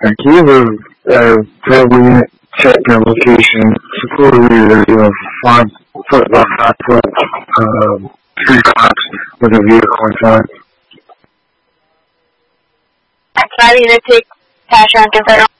Can you have a probably check your location? Supposedly there's a 5 foot by 5 foot 3 cops with a vehicle inside. Can I unit take cash on confirm?